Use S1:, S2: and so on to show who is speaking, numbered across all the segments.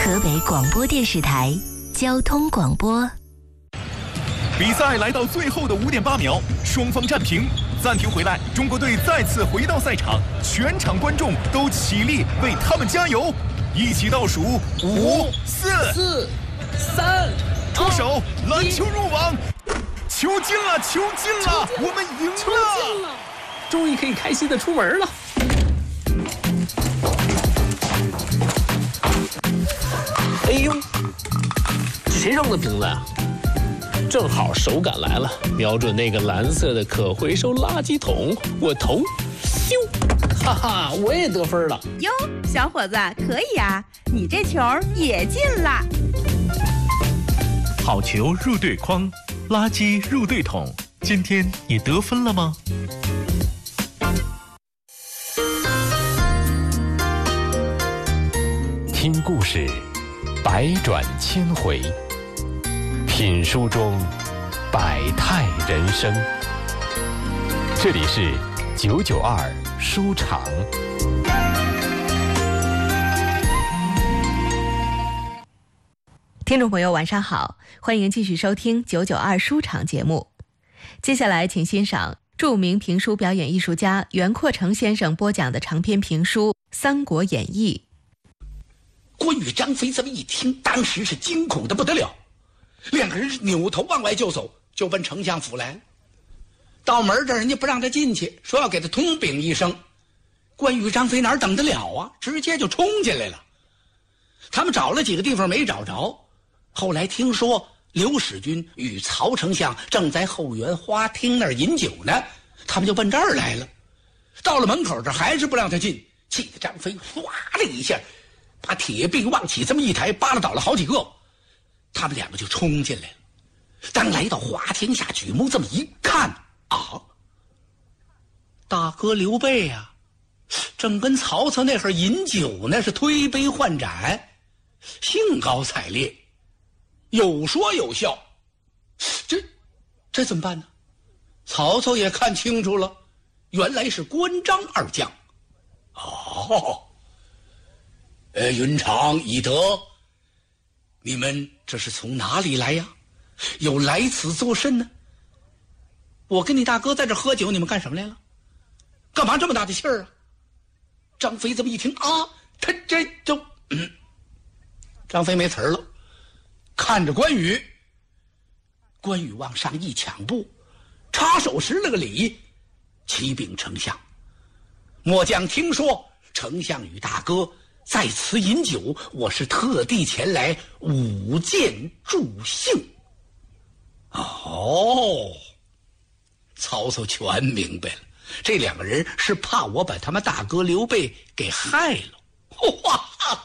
S1: 河北广播电视台交通广播。
S2: 比赛来到最后的5点8秒，双方战平，暂停回来，中国队再次回到赛场，全场观众都起立为他们加油，一起倒数5、4、
S3: 3，
S2: 出手，篮球入网，球进了，球进了，我们赢了，
S3: 终于可以开心的出门了。哎呦，这谁扔的瓶子呀？正好手感来了，瞄准那个蓝色的可回收垃圾桶，我投，咻，哈哈，我也得分了。
S4: 哟，小伙子，可以呀，你这球也进了。
S5: 好球入对筐，垃圾入对桶，今天你得分了吗？
S6: 听故事，百转千回；品书中，百态人生。这里是992书场。
S1: 听众朋友晚上好，欢迎继续收听992书场节目。接下来请欣赏著名评书表演艺术家袁阔成先生播讲的长篇评书《三国演义》。
S7: 关羽、张飞这么一听，当时是惊恐的不得了，两个人是扭头往外就走，就奔丞相府来了。到门这儿，人家不让他进去，说要给他通禀一声。关羽、张飞哪儿等得了啊，直接就冲进来了。他们找了几个地方没找着，后来听说刘使君与曹丞相正在后园花厅那儿饮酒呢，他们就奔这儿来了。到了门口这还是不让他进，气得张飞唰的一下把铁臂往起这么一抬，扒拉倒了好几个，他们两个就冲进来了。当来到花厅下，举目这么一看啊，大哥刘备呀，正跟曹操那会儿饮酒呢，是推杯换盏，兴高采烈，有说有笑。这怎么办呢？曹操也看清楚了，原来是关张二将。云长、翼德，你们这是从哪里来呀？有来此作甚呢？我跟你大哥在这喝酒，你们干什么来了？干嘛这么大的气儿啊？张飞这么一听啊，他这就张飞没词儿了，看着关羽。关羽往上一抢步，插手施了个礼，启禀丞相，末将听说丞相与大哥在此饮酒，我是特地前来舞剑助兴。曹操全明白了，这两个人是怕我把他们大哥刘备给害了。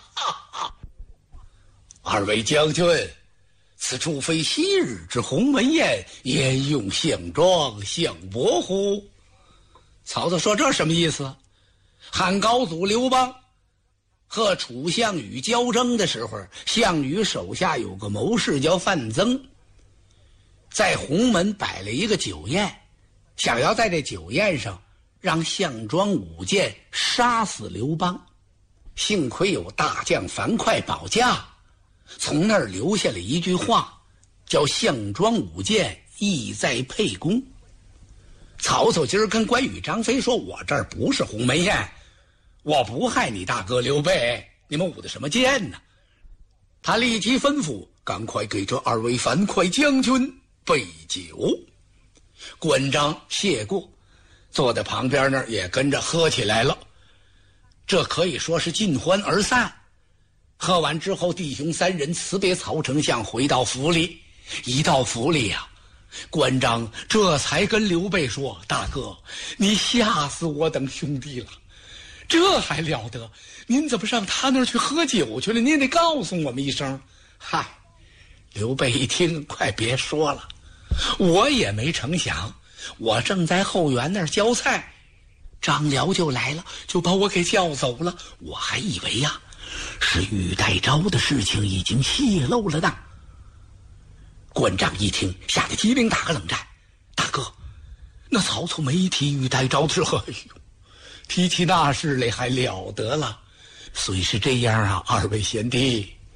S7: 二位将军，此处非昔日之鸿门宴，焉用项庄相伯乎？曹操说这什么意思？汉高祖刘邦和楚项羽交争的时候，项羽手下有个谋士叫范增，在鸿门摆了一个酒宴，想要在这酒宴上让项庄舞剑杀死刘邦。幸亏有大将樊哙保驾，从那儿留下了一句话，叫项庄舞剑，意在沛公。曹操今儿跟关羽、张飞说，我这儿不是鸿门宴，我不害你大哥刘备，你们舞的什么剑呢？他立即吩咐，赶快给这二位樊哙将军备酒。关张谢过，坐在旁边那儿也跟着喝起来了。这可以说是尽欢而散。喝完之后，弟兄三人辞别曹丞相，回到府里。一到府里啊，关张这才跟刘备说，大哥，你吓死我等兄弟了，这还了得，您怎么上他那儿去喝酒去了？您得告诉我们一声。嗨，刘备一听，快别说了，我也没成想，我正在后园那儿浇菜，张辽就来了，就把我给叫走了，我还以为呀，是玉带招的事情已经泄露了呢。关张一听，吓得机灵打个冷战。大哥，那曹操没提玉带招的时候，哎呦，提起那事来还了得了。虽是这样啊，二位贤弟，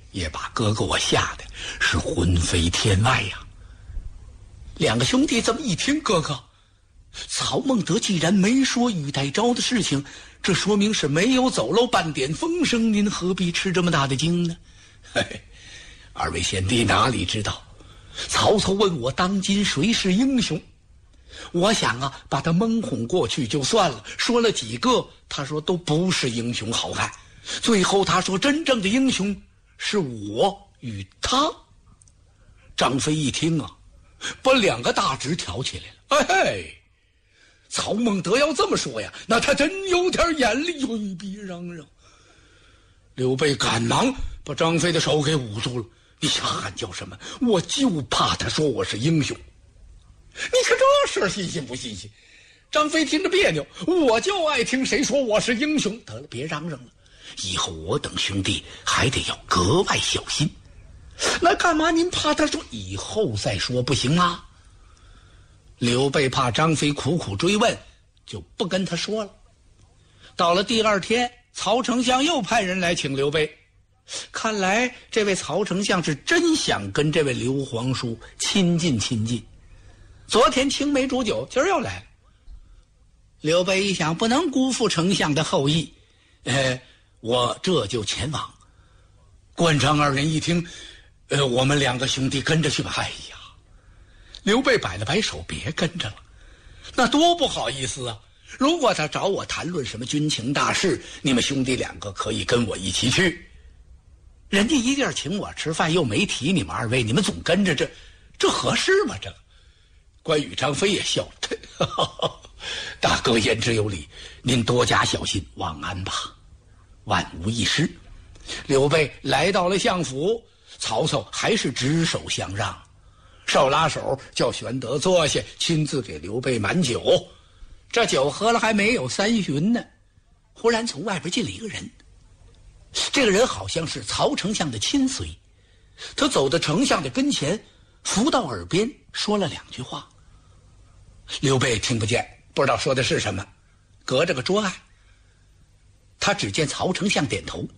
S7: 也把哥哥我吓得是魂飞天外呀。两个兄弟这么一听，哥哥，曹孟德既然没说玉带招的事情，这说明是没有走漏半点风声，您何必吃这么大的惊呢？嘿嘿，二位贤弟哪里知道，曹操问我当今谁是英雄，我想啊，把他蒙哄过去就算了，说了几个，他说都不是英雄好汉，最后他说真正的英雄是我与他。张飞一听啊，把两个大指挑起来了。哎嘿，曹孟德要这么说呀，那他真有点眼力。哎，别嚷嚷！刘备赶忙把张飞的手给捂住了。你瞎喊叫什么？我就怕他说我是英雄。你可这事信信不信信？张飞听着别扭，我就爱听谁说我是英雄。得了，别嚷嚷了，以后我等兄弟还得要格外小心。那干嘛您怕他说以后再说不行吗？刘备怕张飞苦苦追问，就不跟他说了。到了第二天，曹丞相又派人来请刘备，看来这位曹丞相是真想跟这位刘皇叔亲近亲近。昨天青梅煮酒，今儿又来了。刘备一想，不能辜负丞相的厚意，我这就前往。关张二人一听，我们两个兄弟跟着去吧。哎呀，刘备摆了摆手，别跟着了，那多不好意思啊！如果他找我谈论什么军情大事，你们兄弟两个可以跟我一起去。人家一地儿请我吃饭，又没提你们二位，你们总跟着，这合适吗？这关羽、张飞也笑了，大哥言之有理，您多加小心，晚安吧，万无一失。刘备来到了相府，曹操还是执手相让，手拉手叫玄德坐下，亲自给刘备满酒。这酒喝了还没有3巡呢，忽然从外边进了一个人。这个人好像是曹丞相的亲随，他走到丞相的跟前，伏到耳边说了2句话。刘备听不见，不知道说的是什么，隔着个桌案，他只见曹丞相点头。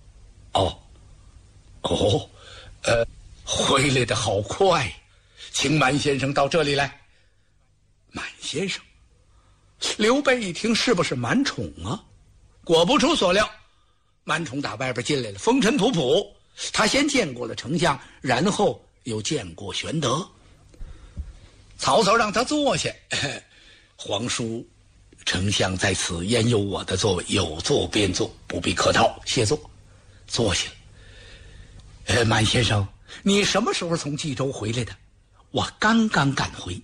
S7: 回来的好快，请满先生到这里来。满先生，刘备一听，是不是满宠啊？果不出所料，满宠打外边进来了，风尘仆仆。他先见过了丞相，然后又见过玄德。曹操让他坐下，皇叔，丞相在此焉有我的座位，有座便坐，不必客套，谢坐。坐下。满先生，你什么时候从冀州回来的？我刚刚赶回。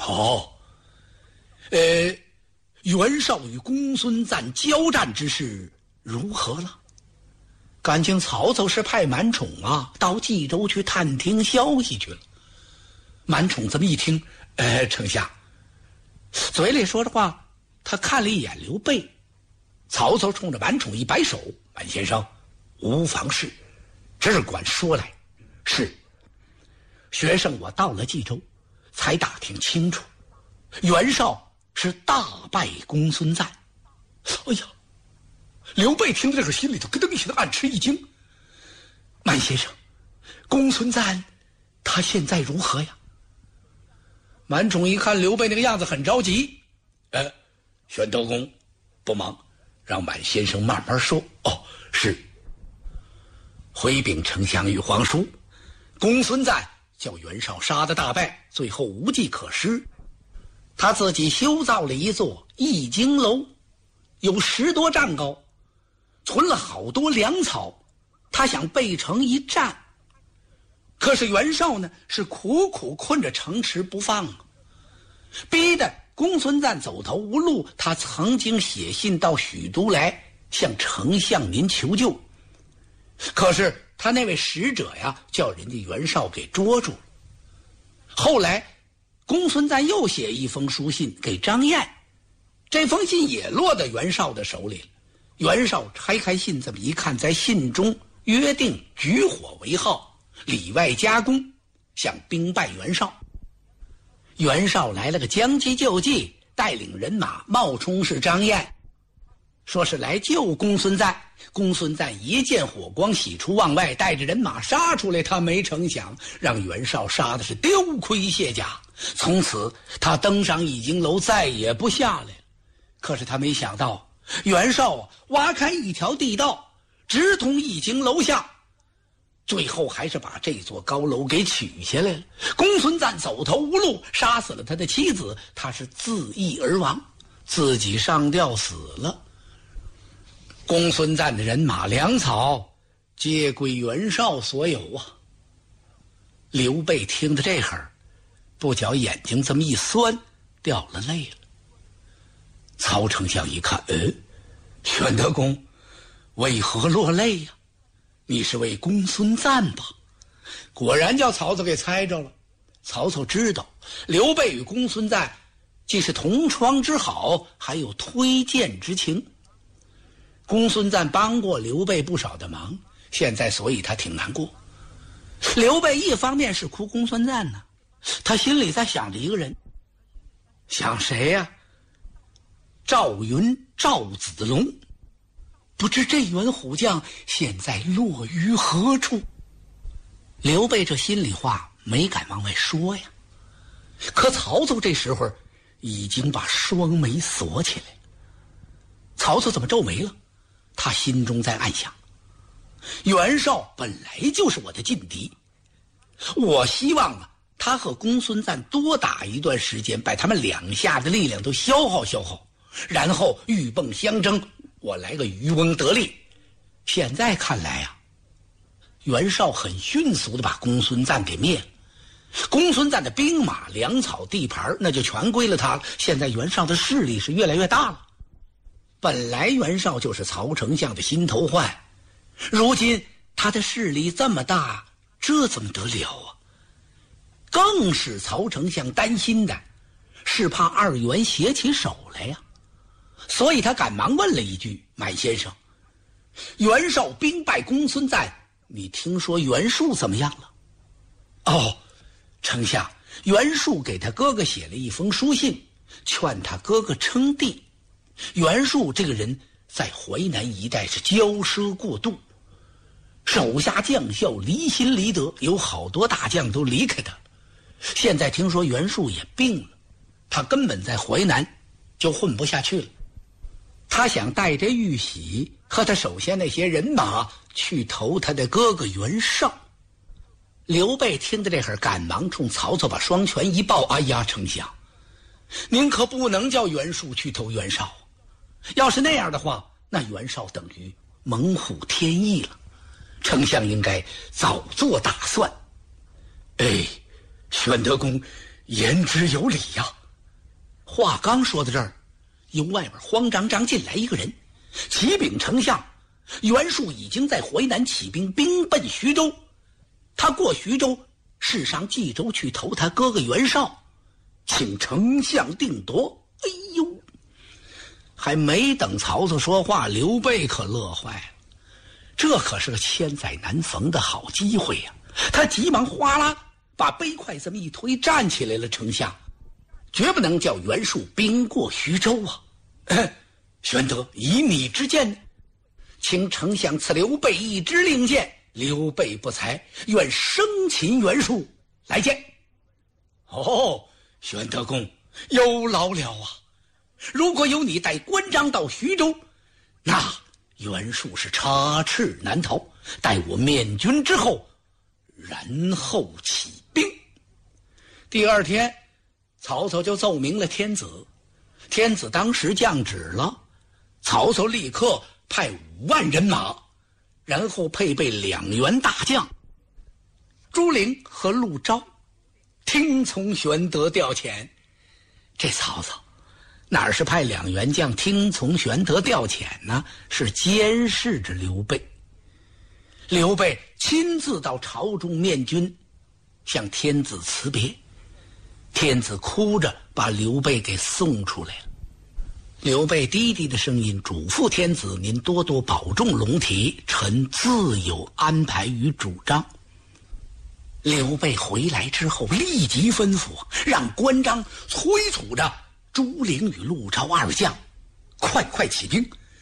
S7: 袁绍与公孙瓒交战之事如何了？感情曹操是派满宠啊，到冀州去探听消息去了。满宠这么一听，丞相，嘴里说的话，他看了一眼刘备。曹操冲着满宠一摆手，满先生，无妨事，只管说来。是，学生我到了冀州，才打听清楚，袁绍是大败公孙瓒。哎呀，刘备听这个心里头咯噔一下，暗吃一惊。满先生，公孙瓒他现在如何呀？满宠一看刘备那个样子，很着急。玄德公，不忙，让满先生慢慢说。是。回禀丞相与皇叔，公孙瓒叫袁绍杀得大败，最后无计可施。他自己修造了一座易经楼，有10多丈高，存了好多粮草，他想背城一战。可是袁绍呢，是苦苦困着城池不放啊，逼得公孙瓒走投无路。他曾经写信到许都来向丞相您求救，可是他那位使者呀，叫人家袁绍给捉住了。后来公孙瓒又写一封书信给张燕，这封信也落到袁绍的手里了。袁绍拆开信，这么一看，在信中约定举火为号，里外夹攻，想兵败袁绍。袁绍来了个将计就计，带领人马冒充是张燕， 说是来救公孙瓒。公孙瓒一见火光，喜出望外，带着人马杀出来。他没成想让袁绍杀的是丢盔卸甲，从此他登上倚经楼，再也不下来了。可是他没想到，袁绍挖开一条地道，直通倚经楼下，最后还是把这座高楼给取下来了。公孙瓒走投无路，杀死了他的妻子，他是自缢而亡，自己上吊死了。公孙瓒的人马粮草皆归袁绍所有啊。刘备听到这会儿，不觉眼睛这么一酸，掉了泪了。曹丞相一看，玄德公为何落泪呀？你是为公孙瓒吧？果然叫曹操给猜着了。曹操知道刘备与公孙瓒既是同窗之好，还有推荐之情。公孙瓒帮过刘备不少的忙，现在所以他挺难过。刘备一方面是哭公孙瓒呢，他心里在想着一个人。想谁呀？赵云赵子龙，不知这员虎将现在落于何处？刘备这心里话没敢往外说呀。可曹操这时候已经把双眉锁起来。曹操怎么皱眉了？他心中在暗想，袁绍本来就是我的劲敌，我希望啊，他和公孙瓒多打一段时间，把他们两下的力量都消耗消耗，然后鹬蚌相争，我来个渔翁得利。现在看来啊，袁绍很迅速的把公孙瓒给灭了，公孙瓒的兵马粮草地盘那就全归了他了。现在袁绍的势力是越来越大了。本来袁绍就是曹丞相的心头患，如今他的势力这么大，这怎么得了啊？更使曹丞相担心的是怕二袁携起手来呀。所以他赶忙问了一句：满先生，袁绍兵败公孙瓒，你听说袁术怎么样了？哦，丞相，袁术给他哥哥写了一封书信，劝他哥哥称帝。袁术这个人在淮南一带是骄奢过度，手下将校离心离德，有好多大将都离开他。现在听说袁术也病了，他根本在淮南就混不下去了。他想带着玉玺和他手下那些人马去投他的哥哥袁绍。刘备听到这会儿，赶忙冲曹操把双拳一抱：哎呀，丞相，您可不能叫袁术去投袁绍，要是那样的话，那袁绍等于猛虎添翼了，丞相应该早做打算。玄德公言之有理呀。话刚说到这儿，由外边慌张张进来一个人，启禀丞相，袁术已经在淮南起兵，兵奔徐州，他过徐州是上冀州去投他哥哥袁绍，请丞相定夺。哎呦，还没等曹操说话，刘备可乐坏了，这可是个千载难逢的好机会呀！他急忙哗啦把杯筷这么一推，站起来了：丞相，绝不能叫袁术兵过徐州啊！玄德，以你之见，请丞相赐刘备一支令箭，刘备不才，愿生擒袁术，来见。哦，玄德公有劳了啊！如果有你带关张到徐州，那袁术是插翅难逃，待我面军之后，然后起兵。第二天，曹操就奏明了天子，天子当时降旨了，曹操立刻派5万人马，然后配备2员大将，朱灵和陆昭，听从玄德调遣。这曹操哪是派2员将听从玄德调遣呢？是监视着刘备。刘备亲自到朝中面君，向天子辞别。天子哭着把刘备给送出来了。刘备低低的声音嘱咐天子：您多多保重龙体，臣自有安排与主张。刘备回来之后，立即吩咐让关张催促着朱灵与陆昭2将快起兵。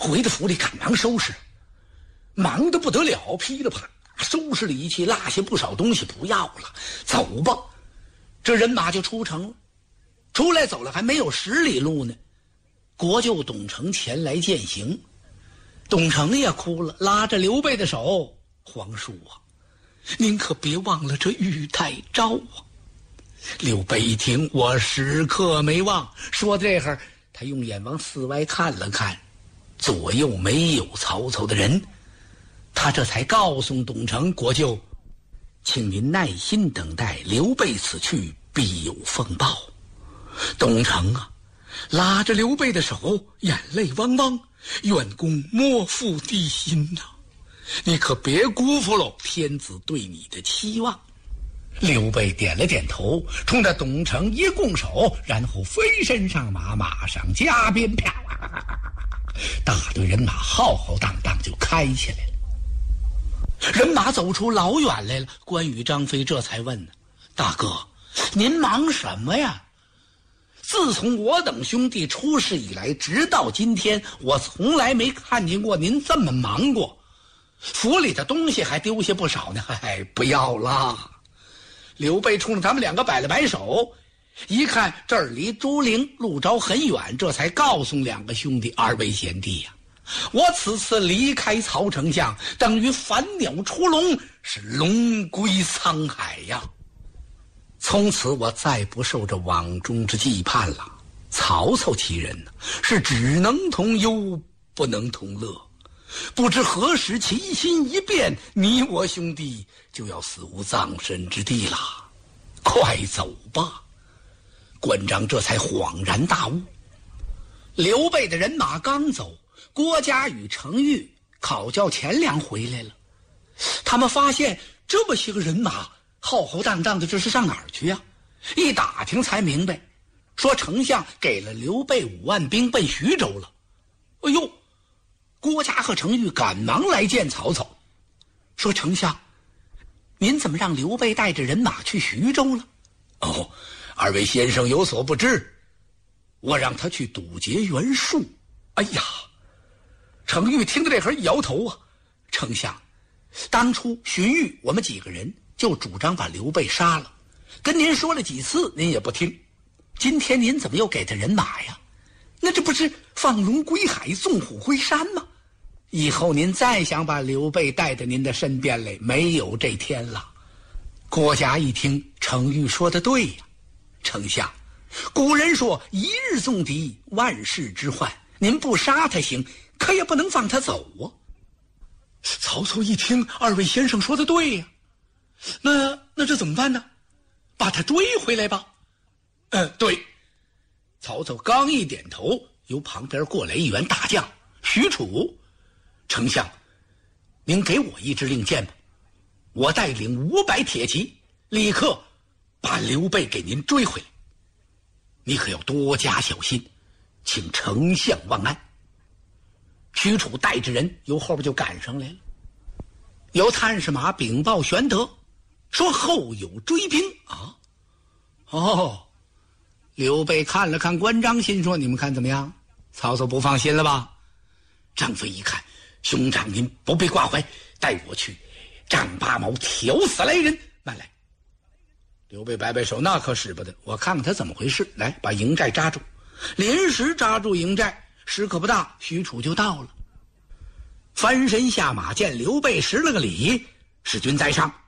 S7: 回到府里赶忙收拾，忙得不得了，噼里啪啦收拾了一气，落下不少东西不要了，走吧。这人马就出城了，出来走了还没有10里路呢，国舅董承前来饯行。董承也哭了，拉着刘备的手：“皇叔啊，您可别忘了这玉带诏啊！”刘备一听，我时刻没忘。说这会儿，他用眼往四外看了看，左右没有曹操的人，他这才告诉董承：“国舅，请您耐心等待，刘备此去必有风暴。”董承啊，拉着刘备的手，眼泪汪汪，愿公莫负弟心呐，你可别辜负了天子对你的期望。刘备点了点头，冲着董承一拱手，然后飞身上马，马上加鞭，啪，大队人马浩浩荡荡就开起来了。人马走出老远来了，关羽、张飞这才问呢：“大哥，您忙什么呀？”自从我等兄弟出事以来，直到今天，我从来没看见过您这么忙过。府里的东西还丢下不少呢，不要啦。刘备冲着他们两个摆了摆手，一看这儿离朱陵路招很远，这才告诉两个兄弟：“二位贤弟呀，我此次离开曹丞相，等于反鸟出笼，是龙归沧海呀。从此我再不受这网中之羁绊了。曹操其人呢，是只能同忧，不能同乐。不知何时其心一变，你我兄弟就要死无葬身之地了。快走吧！”关张这才恍然大悟。刘备的人马刚走，郭嘉与程昱考教钱粮回来了。他们发现这么些个人马浩浩荡荡的，这是上哪儿去呀？一打听才明白，说丞相给了刘备5万兵奔徐州了。哎呦！郭嘉和程昱赶忙来见曹操，说：“丞相，您怎么让刘备带着人马去徐州了？”“哦，二位先生有所不知，我让他去堵截袁术。”哎呀，程昱听到这会儿摇头啊：“丞相，当初荀彧我们几个人就主张把刘备杀了，跟您说了几次，您也不听。今天您怎么又给他人马呀？那这不是放龙归海，纵虎归山吗？以后您再想把刘备带到您的身边来，没有这天了。”郭嘉一听，程昱说的对呀，丞相，古人说一日纵敌，万世之患，您不杀他行，可也不能放他走啊。曹操一听，二位先生说的对呀，那这怎么办呢？把他追回来吧。对。曹操刚一点头，由旁边过来一员大将许褚：“丞相，您给我一支令箭吧，我带领500铁骑，立刻把刘备给您追回来。你可要多加小心，请丞相万安。”许褚带着人由后边就赶上来了，由探视马禀报玄德，说后有追兵啊。哦，刘备看了看关张，心说：“你们看怎么样？曹操不放心了吧？”张飞一看：“兄长您不必挂怀，带我去丈八矛挑死来人。慢来。”刘备摆摆手：“那可使不得，我看看他怎么回事。来，把营寨扎住。”临时扎住营寨，时刻不大，许褚就到了。翻身下马，见刘备施了个礼：“使君在上。”